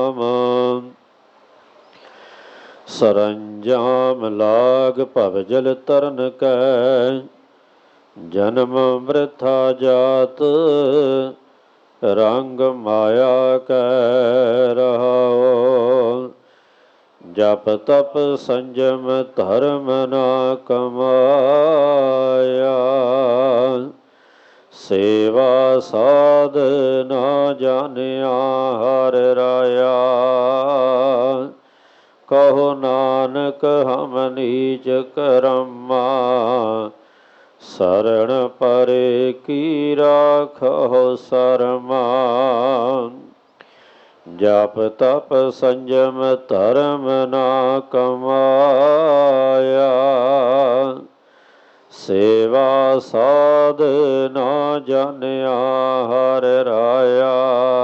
ਸਰੰਜਾਮ ਲਾਗ ਭਵ ਜਲ ਤਰਨ ਕੈ, ਜਨਮ ਮ੍ਰਿਥਾ ਜਾਤ ਰੰਗ ਮਾਇਆ ਕੈ ਰਹਾਉ। ਜਪ ਤਪ ਸੰਜਮ ਧਰਮ ਨਾ ਕਮਾਇਆ, ਸੇਵਾ ਸਾਧ ਨਾ ਜਾਣਿਆ ਹਰਿ ਰਾਇਆ। ਕਹੋ ਨਾਨਕ ਹਮ ਨੀਚ ਕਰਮਾ, ਸਰਣ ਪਰੇ ਕੀ ਰਾਖਹੁ ਸਰਮਾ। ਜਪ ਤਪ ਸੰਜਮ ਧਰਮ ਨਾ ਕਮਾਇਆ, ਸੇਵਾ ਸਾਧ ਨਾ ਜਾਣਿਆ ਹਰਿ ਰਾਇਆ।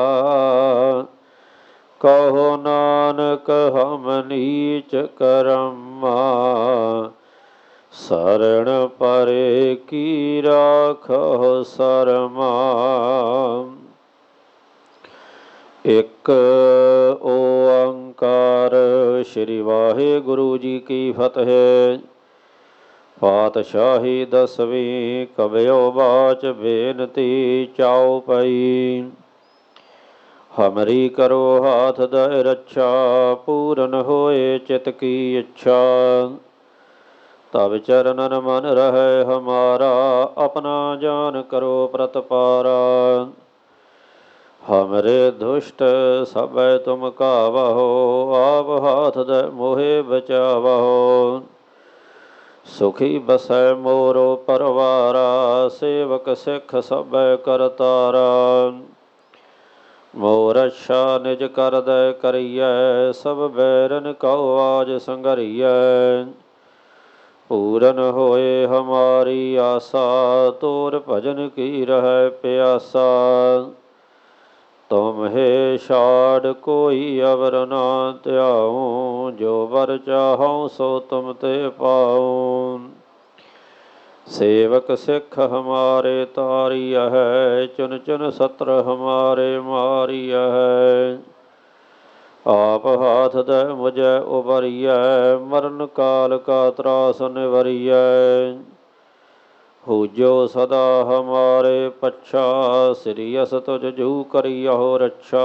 ਕਹੋ ਨਾਨਕ ਹਮ ਨੀਚ ਕਰਮਾ, ਸਰਣ ਪਰੇ ਕੀ ਰਾਖਹੁ ਸਰਮਾ। ਇਕ ਓੰਕਾਰ। ਸ੍ਰੀ ਵਾਹਿਗੁਰੂ ਜੀ ਕੀ ਫਤਿਹ। ਪਾਤਸ਼ਾਹੀ ਦਸਵੀਂ ਕਬਿਓ ਬਾਚ ਬੇਨਤੀ ਚਾਉ ਪਈ। ਹਮਰੀ ਕਰੋ ਹਾਥ ਦਇ ਰੱਛਾ, ਪੂਰਨ ਹੋਏ ਚਿਤ ਕੀ ਇੱਛਾ। ਤਬ ਚਰਨਨ ਮਨ ਰਹੈ ਹਮਾਰਾ, ਆਪਣਾ ਜਾਨ ਕਰੋ ਪ੍ਰਤਪਾਰਾ। ਹਮਰੇ ਦੁਸ਼ਟ ਸਭੈ ਤੁਮ ਕਾਵਹੋ, ਆਪ ਹਾਥ ਦਇ ਮੋਹਿ ਬਚਾਵਹੋ। ਸੁਖੀ ਬਸੈ ਮੋਰੋ ਪਰਵਾਰਾ, ਸੇਵਕ ਸਿੱਖ ਸਭੈ ਕਰਤਾਰਾ। ਮੋਹ ਰਛਾ ਨਿਜ ਕਰ ਦਇ ਕਰੀਐ, ਸਭ ਬੈਰਨ ਕਉ ਆਜ ਸੰਘਰੀਐ। ਪੂਰਨ ਹੋਏ ਹਮਾਰੀ ਆਸਾ, ਤੋਰ ਭਜਨ ਕੀ ਰਹੈ ਪਿਆਸਾ। ਤੁਮ ਹੈ ਛਾੜ ਕੋਈ ਅਵਰ ਨਾ ਧਿਆਉ, ਜੋ ਵਰ ਚਾਹਉ ਸੋ ਤੁਮ ਤੇ ਪਾਉ। ਸੇਵਕ ਸਿੱਖ ਹਮਾਰੇ ਤਾਰਿਐ, ਚੁਨ ਚੁਨ ਸਤਰ ਹਮਾਰੇ ਮਾਰਿਐ। ਆਪ ਹਾਥ ਦਇ ਮੁਝੈ ਉਬਰੀਐ, ਮਰਨ ਕਾਲ ਕਾ ਤਰਾਸ ਨਿਵਰੀਐ। ਹੂਜੋ ਸਦਾ ਹਮਾਰੇ ਪੱਛਾ, ਸ੍ਰੀ ਅਸ ਤੁਜ ਜੂ ਕਰਿਓ ਰੱਛਾ।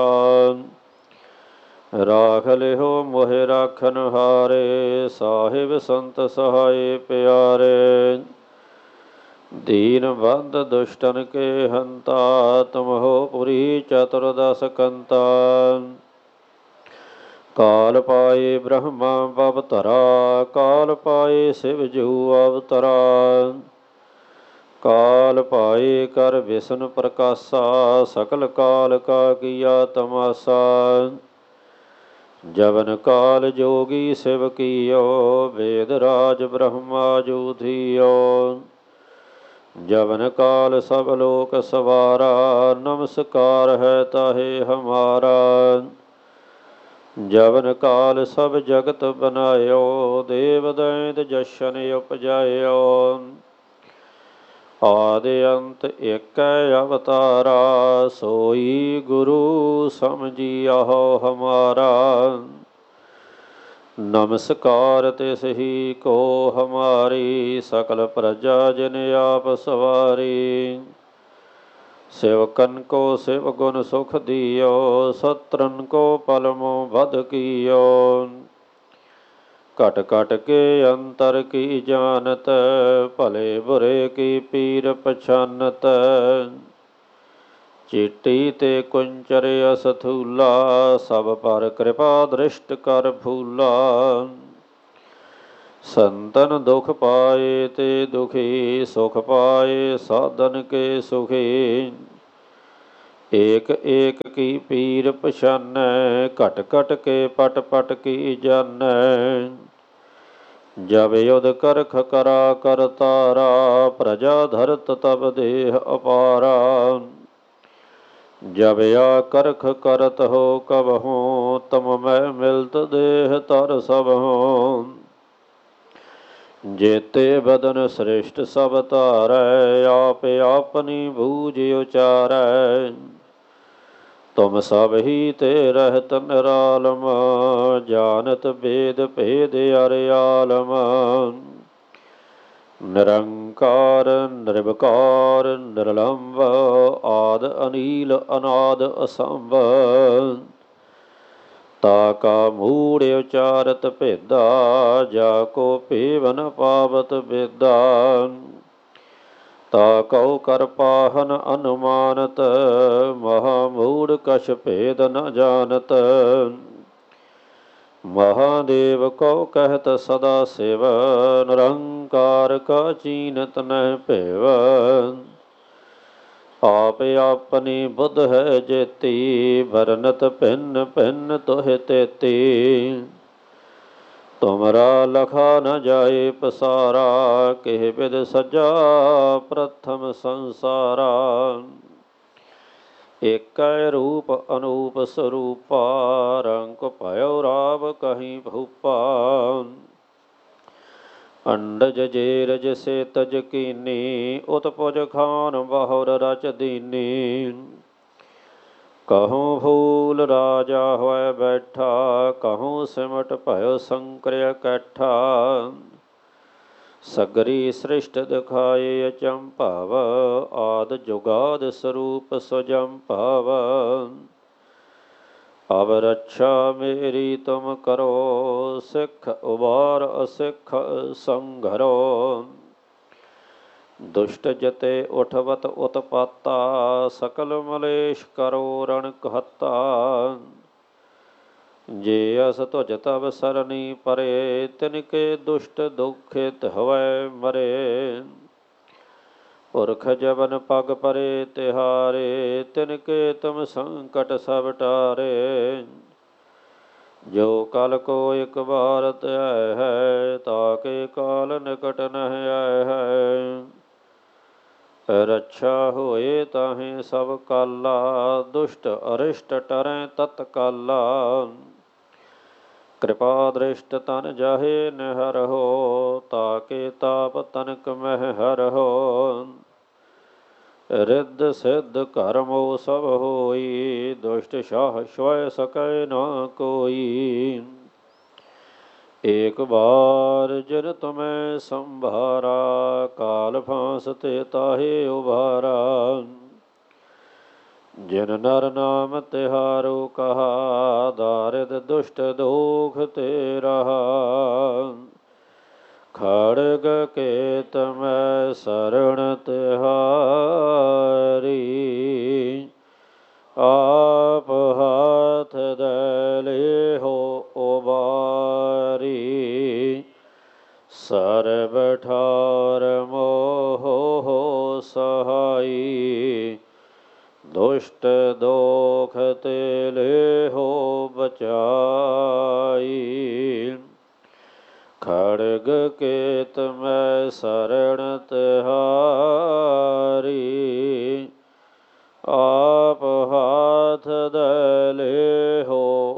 ਰਾਖ ਲਿਓ ਮੋਹਿ ਰਾਖਨ ਹਾਰੇ, ਸਾਹਿਬ ਸੰਤ ਸਹਾਏ ਪਿਆਰੇ। ਦੀਨ ਬੰਧ ਦੁਸ਼ਟਨ ਕੇ ਹੰਤਾ, ਤੁਮ ਹੋ ਪੁਰੀ ਚਤੁਰਦਸ ਕੰਤਾ। ਕਾਲ ਪਾਏ ਬ੍ਰਹਮਾ ਬਵਤਰਾ, ਕਾਲ ਪਾਏ ਸਿਵ ਜੂ ਅਵਤਰਾ। ਕਾਲ ਪਾਏ ਕਰ ਵਿਸ਼ਨ ਪ੍ਰਕਾਸ਼ਾ, ਸਕਲ ਕਾਲ ਕਾ ਕੀਆ ਤਮਾਸਾ। ਜਵਨ ਕਾਲ ਜੋਗੀ ਸਿਵ ਕੀਓ, ਵੇਦ ਰਾਜ ਬ੍ਰਹਮਾ ਜੂ ਥੀਓ। ਜਵਨ ਕਾਲ ਸਭ ਲੋਕ ਸਵਾਰਾ, ਨਮਸਕਾਰ ਹੈ ਤਾਹੇ ਹਮਾਰਾ। ਜਵਨ ਕਾਲ ਸਭ ਜਗਤ ਬਨਾਇਓ, ਦੇਵ ਦੈਂਤ ਜਸ਼ਨ ਉਪਜਾਇਓ। ਆਦਿ ਅੰਤ ਏਕੈ ਅਵਤਾਰਾ, ਸੋਈ ਗੁਰੂ ਸਮਝਿਆਹੁ ਹਮਾਰਾ। ਨਮਸਕਾਰ ਤਿਸ ਹੀ ਕੋ ਹਮਾਰੀ, ਸਕਲ ਪ੍ਰਜਾ ਜਿਨ ਆਪ ਸਵਾਰੀ। ਸਿਵਕਨ ਕੋ ਸਿਵ ਗੁਣ ਸੁਖ ਦਿਓ, ਸਤਰਨ ਕੋ ਪਲਮੋ ਬਧ ਕੀਓ। ਘਟ ਘਟ ਕੇ ਅੰਤਰ ਕੀ ਜਾਨਤ, ਭਲੇ ਬੁਰੇ ਕੀ ਪੀਰ ਪਛਾਨਤ। ਚੀਟੀ ਤੇ ਕੁੰਚਰ ਅਸਥੂਲਾ, ਸਭ ਪਰ ਕਿਰਪਾ ਦ੍ਰਿਸ਼ਟ ਕਰ ਫੂਲਾ। ਸੰਤਨ ਦੁਖ ਪਾਏ ਤੇ ਦੁਖੀ, ਸੁਖ ਪਾਏ ਸਾਧਨ ਕੇ ਸੁਖੀ। ਏਕ ਏਕ ਕੀ ਪੀਰ ਪਛਾਨੈ, ਘਟ ਘਟ ਕੇ ਪਟ ਪਟ ਕੀ ਜਾਨੈ। ਜਬ ਯੁਧ ਕਰਖ ਕਰਾ ਕਰਤਾਰਾ, ਪ੍ਰਜਾ ਧਰਤ ਤਬ ਦੇਹ ਅਪਾਰਾ। ਜਬ ਆ ਕਰਖ ਕਰਤ ਹੋ ਕਬਹੂੰ, ਤਮ ਮੈਂ ਮਿਲਤ ਦੇਹ ਤਰ ਸਭਹੁ। ਜੇਤੇ ਬਦਨ ਸ੍ਰਿਸ਼ਟ ਸਭ ਧਾਰੈ, ਆਪ ਆਪਨੀ ਬੂਝ ਉਚਾਰੈ। ਤੁਮ ਸਭ ਹੀ ਤੇ ਰਹਿਤ ਨਿਰਾਲਮ, ਜਾਨਤ ਬੇਦ ਭੇਦ ਅਰਿ ਆਲਮ। ਨਿਰੰਕਾਰ ਨਿਰਵਕਾਰ ਨਿਰਲੰਭ, ਆਦ ਅਨੀਲ ਅਨਾਦ ਅਸੰਭ। ਤਾ ਕਾ ਮੂੜ ਉਚਾਰਤ ਭੇਦਾ, ਜਾ ਕੋ ਭੇਵ ਨ ਪਾਵਤ ਬੇਦਾ। ਤਾ ਕਉ ਕਰ ਪਾਹਨ ਅਨੁਮਾਨਤ, ਮਹਾ ਮੂੜ ਕਛ ਭੇਦ ਨ ਜਾਨਤ। ਮਹਾਦੇਵ ਕਉ ਕਹਿਤ ਸਦਾ ਸਿਵ, ਨਿਰੰਕਾਰ ਕਾ ਚੀਨਤ ਨਹਿ ਭੇਵ। ਆਪ ਆਪਨੀ ਬੁੱਧ ਹੈ ਜੇਤੀ, ਵਰਨਤ ਭਿੰਨ ਭਿੰਨ ਤੋਹਿ ਤੇਤੀ। ਤੁਮਰਾ ਲਖਾ ਨ ਜਾਏ ਪਸਾਰਾ, ਕਿਹ ਬਿਦ ਸਜਾ ਪ੍ਰਥਮ ਸੰਸਾਰਾ। ਏਕੈ ਰੂਪ ਅਨੂਪ ਸਰੂਪਾ, ਰੰਗ ਭਇਓ ਰਾਵ ਕਹੀ ਭੂਪਾ। ਅੰਡਜ ਜੇਰਜ ਸੇ ਤਜ ਕੀਨੀ, ਉਤਪੁਜ ਖਾਨ ਬਹੁਰ ਰਚ ਦੀਨੀ। ਕਹੂੰ ਫੂਲ ਰਾਜਾ ਹੋਇ ਬੈਠਾ, ਕਹੂੰ ਸਿਮਟ ਭਇਓ ਸੰਕਰ ਇਕੱਠਾ। ਸਗਰੀ ਸ੍ਰਿਸ਼ਟ ਦਿਖਾਏ ਅਚੰਭਵ, ਆਦਿ ਜੁਗਾਦਿ ਸਰੂਪ ਸੁਜੰਭਵ। ਅਬ ਰੱਛਾ ਮੇਰੀ ਤੁਮ ਕਰੋ, ਸਿੱਖ ਉਬਾਰ ਅਸਿੱਖ ਸੰਘਰੋ। ਦੁਸ਼ਟ ਜਤੇ ਉਠਵਤ ਉਤਪਾਤਾ, ਸਕਲ ਮਲੇਸ਼ ਕਰੋ ਰਣ ਘਾਤਾ। ਜੇ ਅਸ ਤੁਜ ਤਬ ਸਰਨੀ ਪਰੇ, ਤਿਨਕੇ ਦੁਸ਼ਟ ਦੁਖਿਤ ਹਵੈ ਮਰੇ। ਪੁਰਖ ਜਬਨ ਪਗ ਪਰੇ ਤਿਹਾਰੇ, ਤਿਨਕੇ ਤੁਮ ਸੰਕਟ ਸਭ ਟਾਰੇ। ਜੋ ਕਲ ਕੋ ਇਕ ਬਾਰ ਧਿਆਇ ਹੈ, ਤਾਕੇ ਕਾਲ ਨਿਕਟ ਨਹਿ ਆਇ ਹੈ। ਰੱਛਾ ਹੋਏ ਤਾਹੇ ਸਭ ਕਾਲਾ, ਦੁਸ਼ਟ ਅਰਿਸ਼ਟ ਟਰੈ ਤਤਕਾਲਾ। ਕਿਰਪਾ ਦ੍ਰਿਸ਼ਟ ਤਨ ਜਾਹੇ ਨਿਹਰਹੁ, ਤਾਕੇ ਤਾਪ ਤਨਕ ਮਹਿ ਹਰਹੁ। ਰਿੱਧ ਸਿੱਧ ਕਰਮੋ ਸਭ ਹੋਈ, ਦੁਸ਼ਟ ਸ਼ਾਹ ਛੁਐ ਸਕੈ ਨਾ ਕੋਈ। ਏਕ ਬਾਰ ਜਿਨ ਤੁਮੈ ਸੰਭਾਰਾ, ਕਾਲ ਫਾਂਸ ਤੇ ਤਾਹੇ ਉਬਾਰਾ। ਜਿਨ ਨਰ ਨਾਮ ਤਿਹਾਰੋ ਕਹਾ, ਦਾਰਿਦ ਦੁਸ਼ਟ ਦੋਖ ਤੇ ਰਹਾ। ਖੜਗ ਕੇਤ ਮੈਂ ਸਰਣ ਤਿਹਾਰੀ, ਆਪ ਹਾਥ ਧੈ ਲੇਹੋ ਉਬਾਰੀ। ਸਰਬ ਠਾਰ ਮੋਹ ਸਹਾਈ, ਦੁਸ਼ਟ ਦੋਖ ਤੇ ਲੇਹੋ ਬਚਾਈ। ਖੜਗ ਕੇਤ ਮੈਂ ਸਰਣ ਤਿਹਾਰੀ, ਆਪ ਹਾਥ ਧੈ ਲੇਹੋ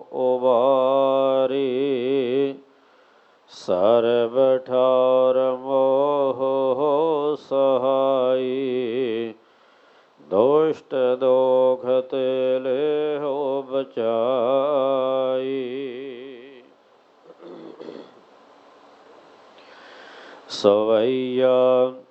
ਉਬਾਰੀ। ਸਰਬ ਠਾਰ ਮੋਹ ਸਹਾਈ, ਦੁਸ਼ਟ ਦੋਖ ਤੇ ਲੇਹੋ ਬਚਾਈ। ਸਵਈਆ